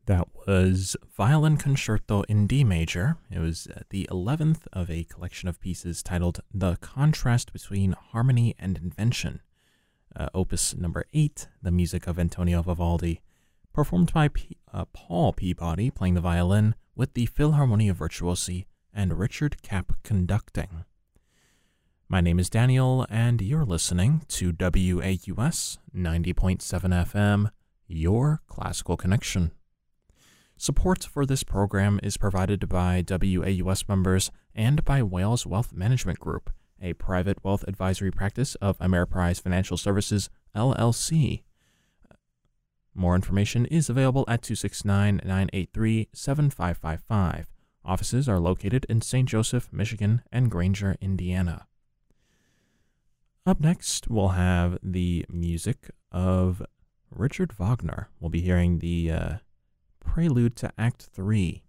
That was Violin Concerto in D major. It was the 11th of a collection of pieces titled The Contrast Between Harmony and Invention, opus number 8, the music of Antonio Vivaldi, performed by Paul Peabody playing the violin with the Philharmonia Virtuosi and Richard Kapp conducting. My name is Daniel, and you're listening to WAUS 90.7 FM, your classical connection. Support for this program is provided by WAUS members and by Wales Wealth Management Group, a private wealth advisory practice of Ameriprise Financial Services, LLC. More information is available at 269-983-7555. Offices are located in St. Joseph, Michigan, and Granger, Indiana. Up next, we'll have the music of Richard Wagner. We'll be hearing the prelude to Act 3,